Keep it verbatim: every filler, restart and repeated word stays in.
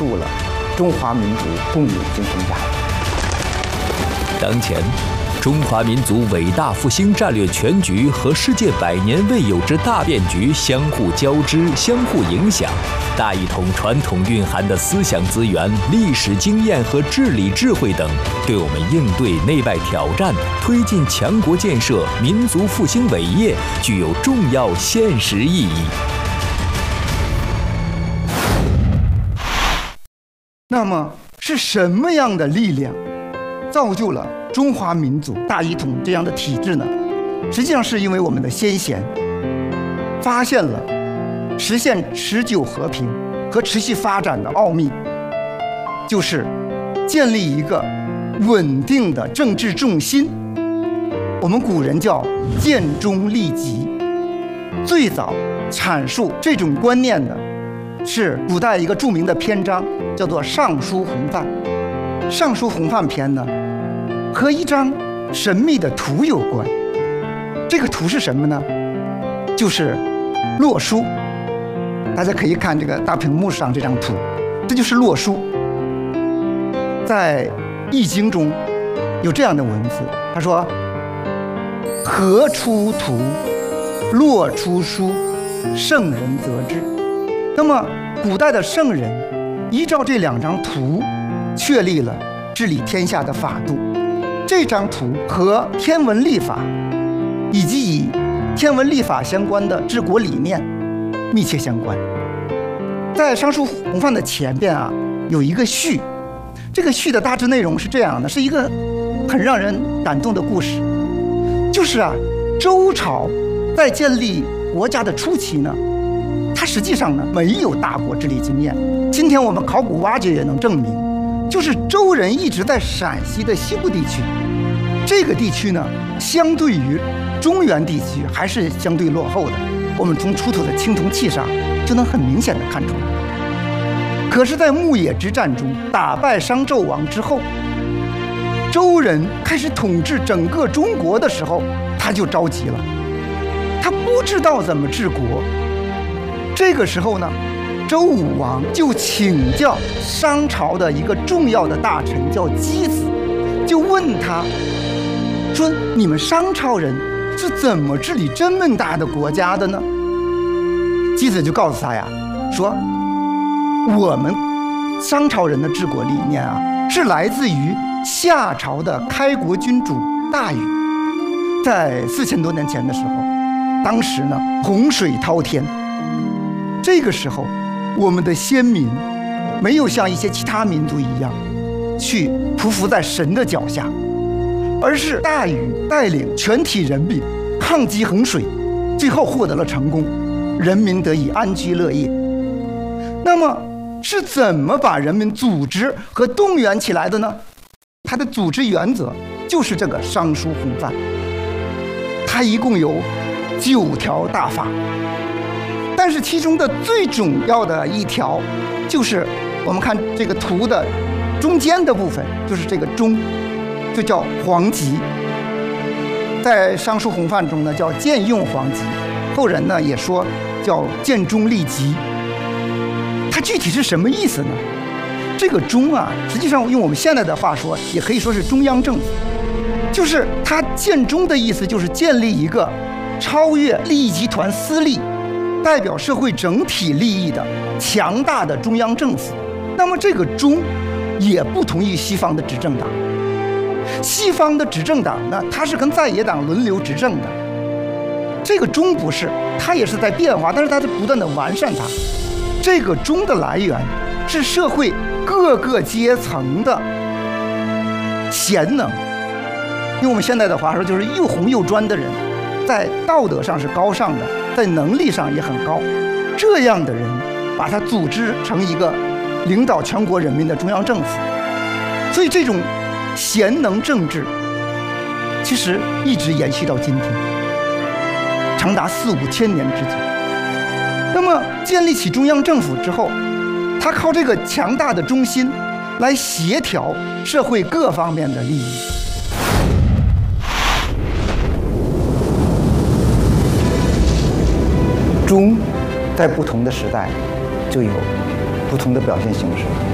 促了中华民族共有精神家。 当前，中华民族伟大复兴战略全局和世界百年未有之大变局相互交织、相互影响。大一统传统蕴含的思想资源、历史经验和治理智慧等，对我们应对内外挑战、推进强国建设、民族复兴伟业具有重要现实意义。 那么，是什么样的力量造就了中华民族大一统这样的体制呢？实际上是因为我们的先贤发现了实现持久和平和持续发展的奥秘，就是建立一个稳定的政治重心。我们古人叫建中立极，最早阐述这种观念的是古代一个著名的篇章，叫做《尚书洪范》。《尚书洪范篇》呢，和一张神秘的图有关。这个图是什么呢？就是洛书。大家可以看这个大屏幕上这张图，这就是洛书。在《易经》中有这样的文字，他说：“河出图，洛出书，圣人则之。”那么，古代的圣人依照这两张图，确立了治理天下的法度。这张图和天文历法以及以天文历法相关的治国理念密切相关。在《尚书洪范》的前边啊，有一个序，这个序的大致内容是这样的，是一个很让人感动的故事。就是啊，周朝在建立国家的初期呢，它实际上呢没有大国治理经验。今天我们考古挖掘也能证明，就是周人一直在陕西的西部地区，这个地区呢，相对于中原地区还是相对落后的。我们从出土的青铜器上就能很明显的看出来。可是，在牧野之战中打败商纣王之后，周人开始统治整个中国的时候，他就着急了，他不知道怎么治国。这个时候呢，周武王就请教商朝的一个重要的大臣叫箕子，就问他说：“你们商朝人是怎么治理这么大的国家的呢？”箕子就告诉他呀，说：“我们商朝人的治国理念啊，是来自于夏朝的开国君主大禹。在四千多年前的时候，当时呢洪水滔天，这个时候我们的先民没有像一些其他民族一样去匍匐在神的脚下，而是大禹带领全体人民抗击洪水，最后获得了成功，人民得以安居乐业。那么是怎么把人民组织和动员起来的呢？它的组织原则就是这个《尚书洪范》，它一共有九条大法，但是其中的最重要的一条，就是我们看这个图的中间的部分，就是这个中，就叫黄极。在《尚书洪范》中呢，叫建用黄极，后人呢也说叫建中立极。它具体是什么意思呢？这个中啊，实际上用我们现在的话说，也可以说是中央政府。就是它建中的意思，就是建立一个超越利益集团私利，代表社会整体利益的强大的中央政府。那么这个中也不同于西方的执政党。西方的执政党呢，它是跟在野党轮流执政的。这个中不是，它也是在变化，但是它在不断的完善它。这个中的来源是社会各个阶层的贤能，用我们现在的话说，就是又红又专的人，在道德上是高尚的，在能力上也很高。这样的人把它组织成一个领导全国人民的中央政府。所以这种贤能政治其实一直延续到今天，长达四五千年之久。那么建立起中央政府之后，他靠这个强大的中心来协调社会各方面的利益。中在不同的时代就有不同的表现形式。